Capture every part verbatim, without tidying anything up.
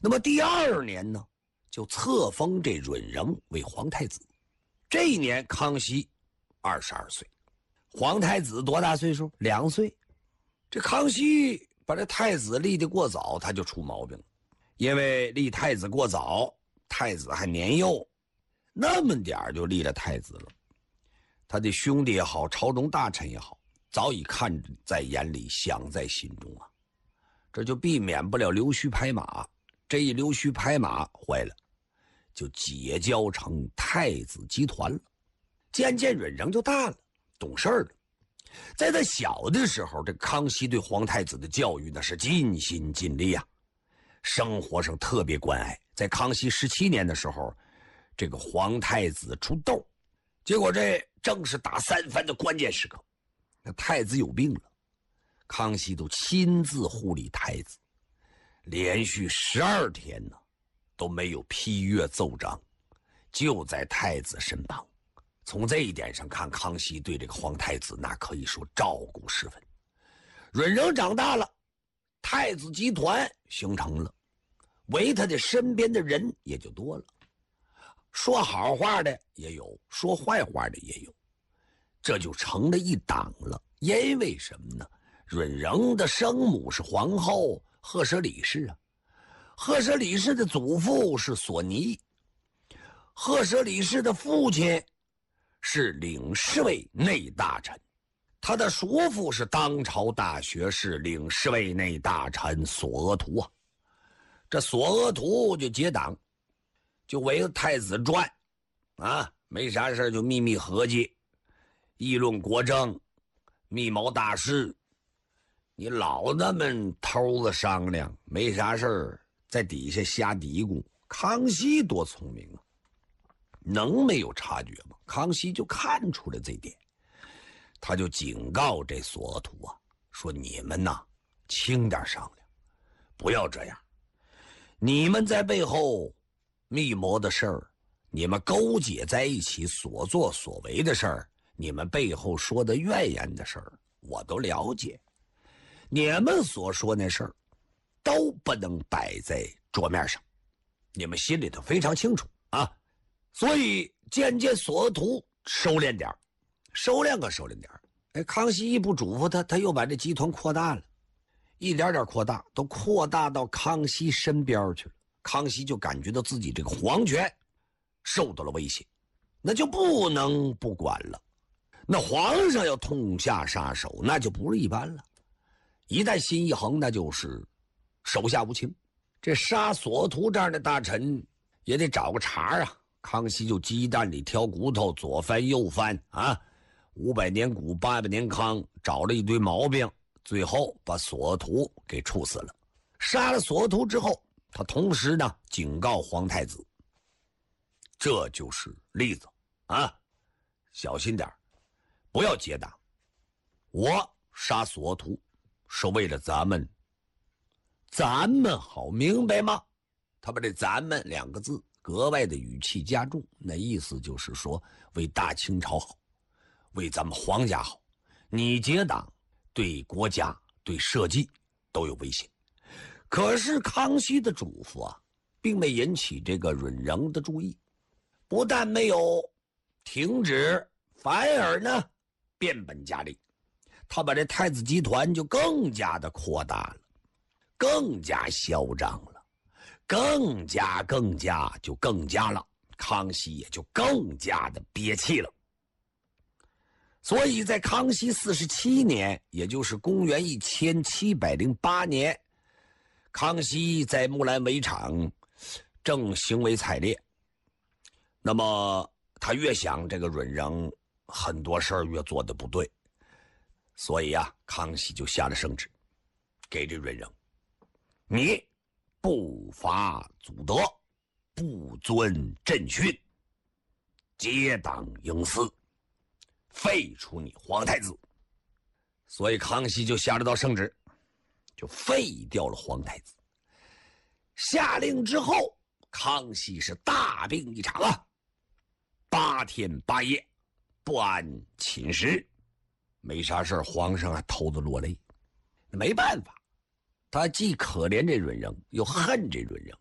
那么第二年呢，就册封这允仍为皇太子。这一年康熙二十二岁，皇太子多大岁数？两岁。这康熙把这太子立得过早，他就出毛病了。因为立太子过早，太子还年幼，那么点儿就立了太子了。他的兄弟也好，朝中大臣也好，早已看在眼里，想在心中啊。这就避免不了溜须拍马，这一溜须拍马坏了，就结交成太子集团了。渐渐允仍就大了，懂事了。在他小的时候，这康熙对皇太子的教育那是尽心尽力啊，生活上特别关爱。在康熙十七年的时候，这个皇太子出痘，结果这正是打三番的关键时刻，那太子有病了，康熙都亲自护理太子，连续十二天呢都没有批阅奏章，就在太子身旁。从这一点上看，康熙对这个皇太子那可以说照顾十分。允仍长大了，太子集团形成了，围他的身边的人也就多了，说好话的也有，说坏话的也有，这就成了一党了。因为什么呢？允仍的生母是皇后赫舍里氏啊，赫舍里氏的祖父是索尼，赫舍里氏的父亲是领侍卫内大臣，他的叔父是当朝大学士领侍卫内大臣索额图啊。这索额图就结党，就围着太子转啊，没啥事就秘密合计，议论国政，密谋大事。你老那么偷子商量，没啥事在底下瞎嘀咕。康熙多聪明啊，能没有察觉吗？康熙就看出了这点，他就警告这索额图啊，说你们呐轻点商量，不要这样。你们在背后密谋的事儿，你们勾结在一起所作所为的事儿，你们背后说的怨言的事儿，我都了解。你们所说那事儿都不能摆在桌面上，你们心里头非常清楚啊。所以渐渐索额图收敛点收敛个收敛点哎，康熙一不嘱咐他，他又把这集团扩大了，一点点扩大，都扩大到康熙身边去了。康熙就感觉到自己这个皇权受到了威胁，那就不能不管了。那皇上要痛下杀手，那就不是一般了。一旦心一横，那就是手下无情。这杀索额图这样的大臣也得找个茬啊。康熙就鸡蛋里挑骨头，左翻右翻啊，五百年古八百年康，找了一堆毛病，最后把索额图给处死了。杀了索额图之后，他同时呢警告皇太子，这就是例子啊，小心点，不要结党。我杀索额图是为了咱们，咱们好，明白吗？他把这咱们两个字格外的语气加重，那意思就是说为大清朝好，为咱们皇家好。你结党对国家对社稷都有威胁。可是康熙的嘱咐啊，并没引起这个允仍的注意，不但没有停止，反而呢变本加厉。他把这太子集团就更加的扩大了，更加嚣张了，更加更加就更加了。康熙也就更加的憋气了。所以在康熙四十七年，也就是公元一千七百零八年，康熙在木兰围场正行为惨烈，那么他越想这个允仍很多事儿越做的不对，所以啊，康熙就下了圣旨，给这允仍，你不法祖德，不遵朕训，结党营私，废除你皇太子。所以康熙就下了道圣旨，就废掉了皇太子。下令之后，康熙是大病一场啊，八天八夜不安寝食，没啥事皇上还偷着落泪。没办法，他既可怜这允仍，又恨这允仍，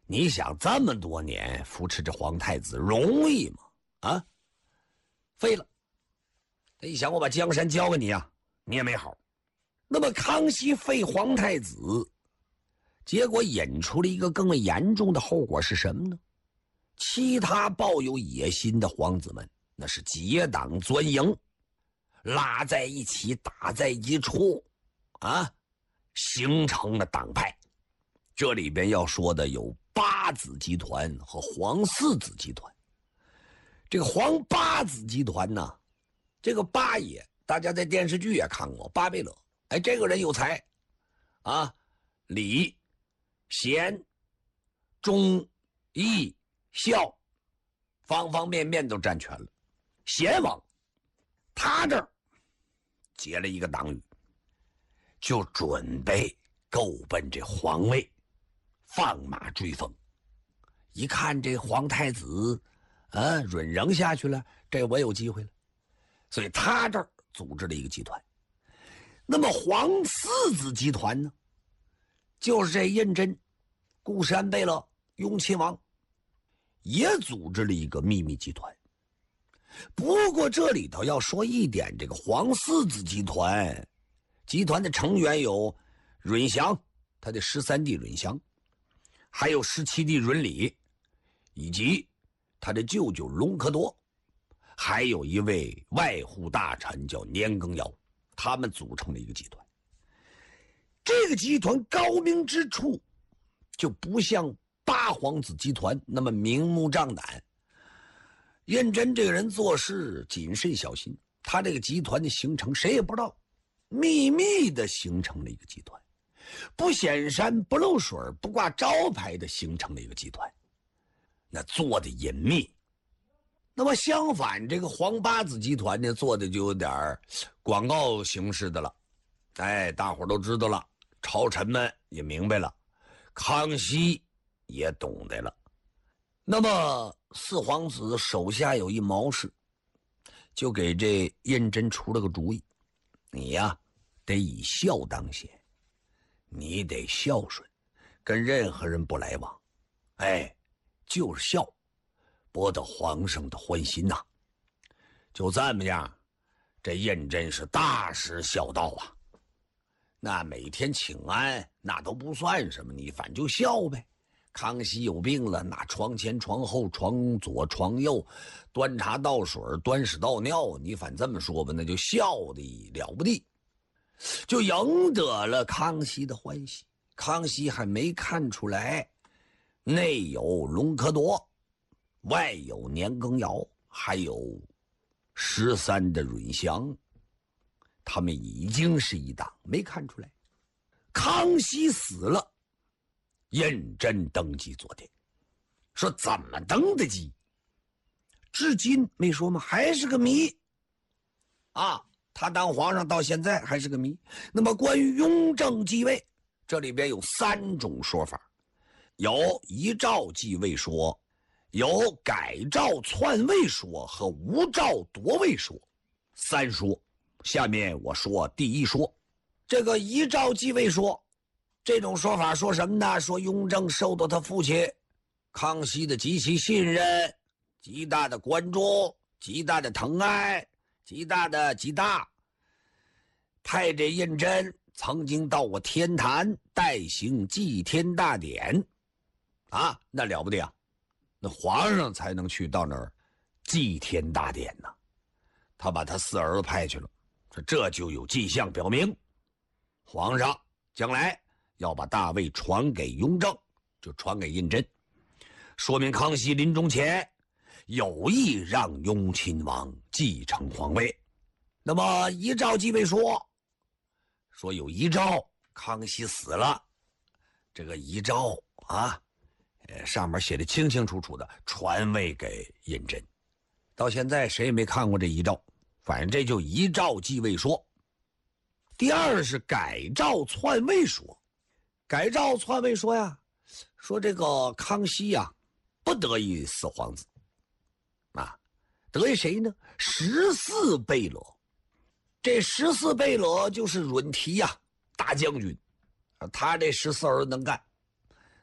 你想这么多年扶持这皇太子容易吗？啊，废了。他一想，我把江山交给你啊，你也没好。那么康熙废皇太子，结果引出了一个更为严重的后果是什么呢？其他抱有野心的皇子们，那是结党钻营，拉在一起，打在一处，啊，形成了党派。这里边要说的有八子集团和皇四子集团。这个皇八子集团呢，这个八爷大家在电视剧也看过，巴贝勒。哎，这个人有才啊，礼贤忠义孝方方面面都占全了。贤王他这儿结了一个党羽，就准备够奔这皇位，放马追风。一看这皇太子啊允仍下去了，这我有机会了，所以他这儿组织了一个集团。那么皇四子集团呢，就是这胤禛、固山贝勒、雍亲王也组织了一个秘密集团。不过这里头要说一点，这个皇四子集团集团的成员有允祥，他的十三弟允祥，还有十七弟允礼，以及他的舅舅隆科多，还有一位外护大臣叫年羹尧，他们组成了一个集团。这个集团高明之处，就不像八皇子集团那么明目张胆。胤禛这个人做事谨慎小心，他这个集团的形成谁也不知道，秘密的形成了一个集团，不显山不露水不挂招牌的形成了一个集团，那做的隐秘。那么相反，这个皇八子集团呢，做的就有点广告形式的了。哎，大伙都知道了，朝臣们也明白了，康熙也懂得了。那么四皇子手下有一谋士，就给这胤禛出了个主意，你呀得以孝当先，你得孝顺，跟任何人不来往，哎，就是孝，博得皇上的欢心呐、啊。就这么样，这胤禛是大施孝道啊。那每天请安那都不算什么，你反正就孝呗。康熙有病了，那床前床后床左床右，端茶倒水端屎倒尿，你反这么说吧，那就孝的了不地，就赢得了康熙的欢喜。康熙还没看出来，内有隆科多，外有年羹尧，还有十三的允祥，他们已经是一党，没看出来。康熙死了，胤禛登基做天，说怎么登的基，至今没说吗？还是个谜啊！他当皇上到现在还是个谜。那么关于雍正继位，这里边有三种说法，有遗诏继位说，有改诏篡位说和无诏夺位说，三说。下面我说第一说，这个遗诏继位说，这种说法说什么呢？说雍正受到他父亲康熙的极其信任，极大的关注，极大的疼爱，极大的极大，派这胤禛曾经到过天坛代行祭天大典啊，那了不得啊，那皇上才能去到那儿祭天大典呢。他把他四儿子派去了，说这就有迹象表明皇上将来要把大位传给雍正，就传给胤禛，说明康熙临终前有意让雍亲王继承皇位。那么遗诏继位说，说有遗诏，康熙死了，这个遗诏啊，呃，上面写的清清楚楚的，传位给胤禛。到现在谁也没看过这遗诏，反正这就遗诏继位说。第二是改诏篡位说，改诏篡位说呀，说这个康熙呀，不得意四皇子啊，得意谁呢？十四贝勒。这十四贝勒就是允提呀、啊，大将军，他这十四儿能干。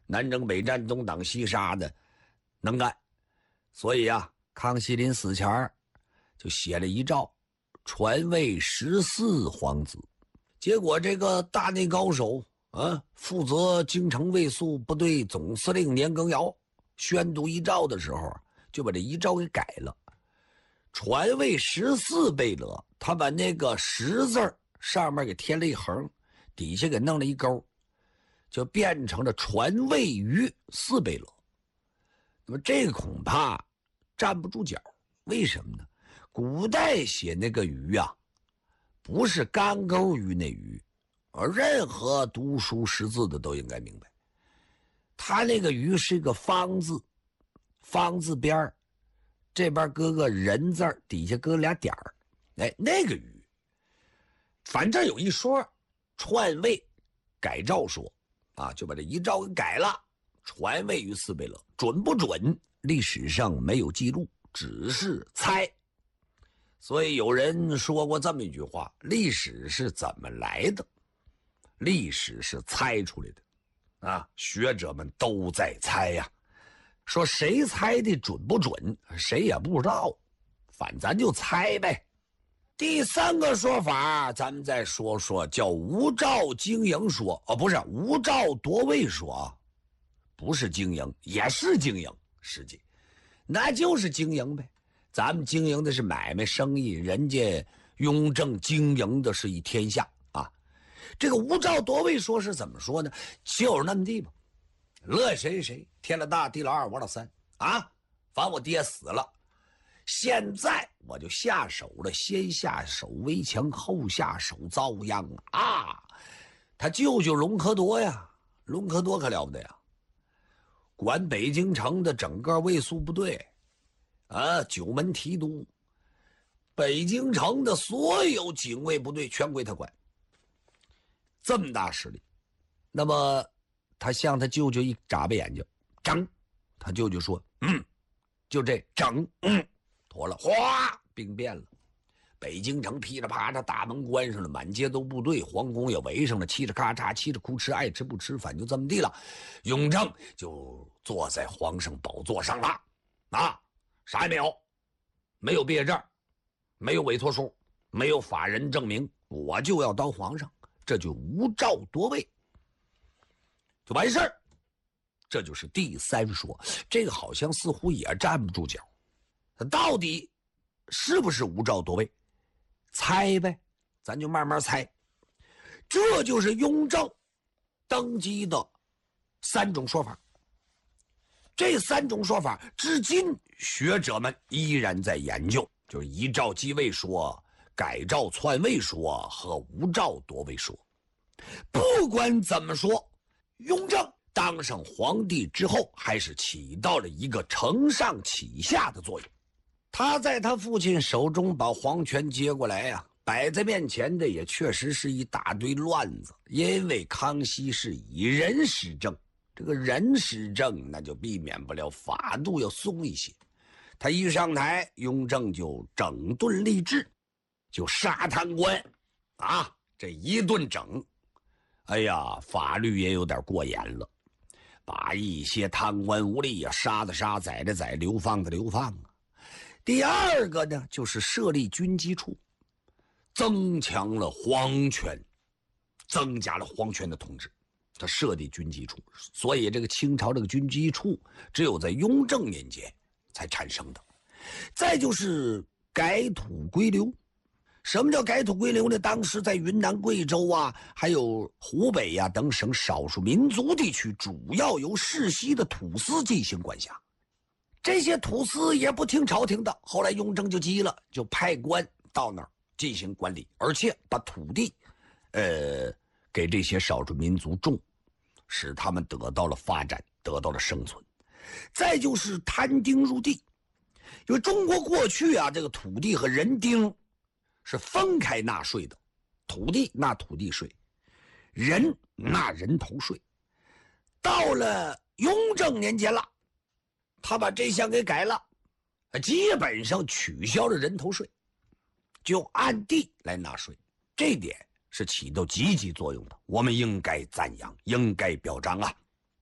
南征北战，东挡西杀的，能干。所以啊，康熙临死前儿就写了遗诏，传位十四皇子。结果这个大内高手啊，负责京城卫戍部队总司令年羹尧宣读遗诏的时候，就把这遗诏给改了，传位十四贝勒，他把那个十字上面给添了一横，底下给弄了一勾，就变成了传位于四贝勒。那么这个恐怕站不住脚，为什么呢？古代写那个鱼啊，不是干钩鱼那鱼，而任何读书识字的都应该明白，他那个鱼是个方字，方字边儿这边搁个人字，底下搁俩点儿，哎，那个鱼。反正有一说，篡位改诏说啊，就把这遗诏给改了，传位于四贝勒，准不准？历史上没有记录，只是猜。所以有人说过这么一句话：历史是怎么来的？历史是猜出来的。啊，学者们都在猜呀、啊，说谁猜的准不准，谁也不知道，反咱就猜呗。第三个说法，咱们再说说，叫无诏经营说。哦，不是无诏夺位说啊，不是经营，也是经营，实际那就是经营呗。咱们经营的是买卖生意，人家雍正经营的是一天下啊。这个无诏夺位说是怎么说呢？就是那么地吧，乐谁谁，天老大，地老二，我老三啊，反正我爹死了，现在我就下手了，先下手为强，后下手遭殃啊！他舅舅隆科多呀，隆科多可了不得呀，管北京城的整个卫戍部队啊，九门提督，北京城的所有警卫部队全归他管，这么大势力。那么他向他舅舅一眨巴眼睛，整，他舅舅说：“嗯，就这整，嗯。”妥了，哗，兵变了，北京城噼里啪啦，大门关上了，满街都部队，皇宫也围上了，嘁哩咔嚓，嘁哩哭哧，爱吃不吃，反正就这么地了。雍正就坐在皇上宝座上了，啊，啥也没有，没有毕业证，没有委托书，没有法人证明，我就要当皇上，这就无诏夺位，就完事儿。这就是第三说，这个好像似乎也站不住脚。他到底是不是无诏夺位？猜呗，咱就慢慢猜。这就是雍正登基的三种说法。这三种说法至今学者们依然在研究，就是遗诏继位说、改诏篡位说和无诏夺位说。不管怎么说，雍正当上皇帝之后，还是起到了一个承上启下的作用。他在他父亲手中把皇权接过来呀、啊，摆在面前的也确实是一大堆乱子。因为康熙是以人施政，这个人施政那就避免不了法度要松一些。他一上台，雍正就整顿吏治，就杀贪官，啊，这一顿整，哎呀，法律也有点过严了，把一些贪官污吏呀、啊、杀的杀，宰的宰，流放的流放啊。第二个呢，就是设立军机处，增强了皇权，增加了皇权的统治。他设立军机处，所以这个清朝这个军机处只有在雍正年间才产生的。再就是改土归流。什么叫改土归流呢？当时在云南、贵州啊，还有湖北呀、啊、等省少数民族地区，主要由世袭的土司进行管辖。这些土司也不听朝廷的，后来雍正就急了，就派官到那儿进行管理，而且把土地，呃，给这些少数民族种，使他们得到了发展，得到了生存。再就是摊丁入地，因为中国过去啊，这个土地和人丁是分开纳税的，土地纳土地税，人纳人头税。到了雍正年间了，他把这项给改了，基本上取消了人头税，就按地来纳税，这点是起到积极作用的，我们应该赞扬，应该表彰啊。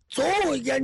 左为眼